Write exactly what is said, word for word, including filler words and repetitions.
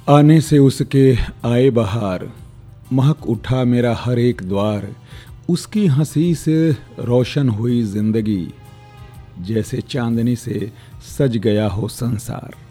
आने से उसके आए बहार, महक उठा मेरा हर एक द्वार। उसकी हंसी से रोशन हुई जिंदगी, जैसे चांदनी से सज गया हो संसार।